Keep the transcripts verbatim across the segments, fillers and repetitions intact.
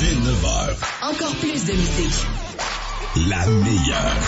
Dès neuf heures. Encore plus de musique. La meilleure.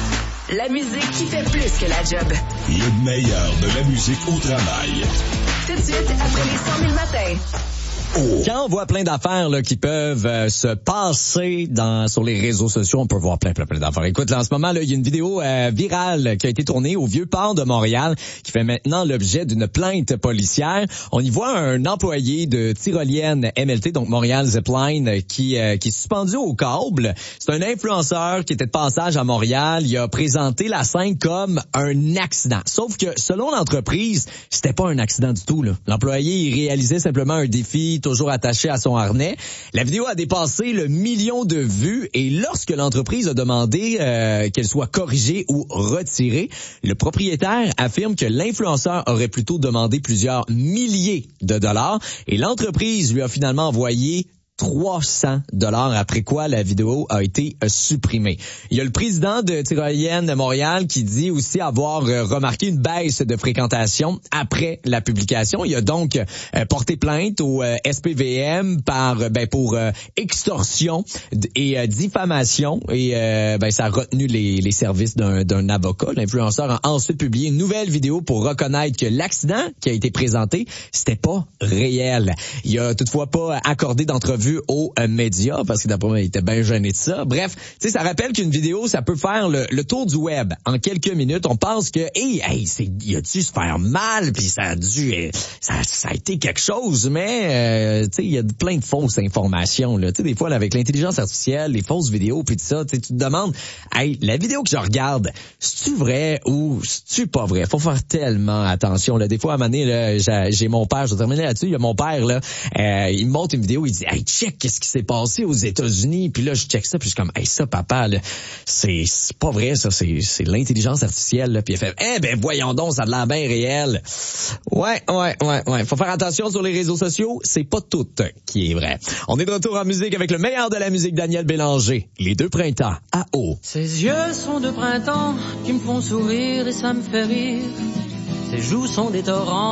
La musique qui fait plus que la job. Le meilleur de la musique au travail. Tout de suite, après les cent mille matins. Oh. Quand on voit plein d'affaires là, qui peuvent euh, se passer dans sur les réseaux sociaux, on peut voir plein, plein, plein d'affaires. Écoute, là, en ce moment, là, il y a une vidéo euh, virale qui a été tournée au Vieux-Port de Montréal qui fait maintenant l'objet d'une plainte policière. On y voit un employé de tyrolienne M L T, donc Montréal Zipline, qui, euh, qui est suspendu au câble. C'est un influenceur qui était de passage à Montréal. Il a présenté la scène comme un accident. Sauf que, selon l'entreprise, c'était pas un accident du tout, là. L'employé, il réalisait simplement un défi toujours attaché à son harnais. La vidéo a dépassé le million de vues et lorsque l'entreprise a demandé euh, qu'elle soit corrigée ou retirée, le propriétaire affirme que l'influenceur aurait plutôt demandé plusieurs milliers de dollars et l'entreprise lui a finalement envoyé trois cents dollars, après quoi la vidéo a été euh, supprimée. Il y a le président de Tyrolienne de Montréal qui dit aussi avoir euh, remarqué une baisse de fréquentation après la publication. Il a donc euh, porté plainte au euh, S P V M par euh, ben pour euh, extorsion et euh, diffamation et euh, ben ça a retenu les, les services d'un, d'un avocat. L'influenceur a ensuite publié une nouvelle vidéo pour reconnaître que l'accident qui a été présenté, c'était pas réel. Il a toutefois pas accordé d'entrevue aux euh, médias parce que d'après moi il était bien gêné de ça. Bref, tu sais, ça rappelle qu'une vidéo ça peut faire le, le tour du web en quelques minutes. On pense que hey, hey c'est il a dû se faire mal puis ça a dû ça, ça a été quelque chose, mais euh, tu sais il y a plein de fausses informations là. Tu sais des fois là, avec l'intelligence artificielle, les fausses vidéos puis tout ça, tu te demandes hey, la vidéo que je regarde, c'est-tu vrai ou c'est-tu pas vrai? Faut faire tellement attention là. Des fois à un moment donné là, j'ai, j'ai mon père, je vais terminer là-dessus, il y a mon père là, euh, il me montre une vidéo, il dit hey, check qu'est-ce qui s'est passé aux États-Unis, puis là je check ça puis je suis comme hey ça papa là, c'est c'est pas vrai ça, c'est c'est l'intelligence artificielle là. Puis il fait eh ben voyons donc, ça a de l'air bien réel. Ouais ouais ouais ouais, faut faire attention sur les réseaux sociaux, c'est pas tout qui est vrai. On est de retour en musique avec le meilleur de la musique, Daniel Bélanger, Les Deux Printemps à eau. Ses yeux sont de printemps qui me font sourire et ça me fait rire. Ses joues sont des torrents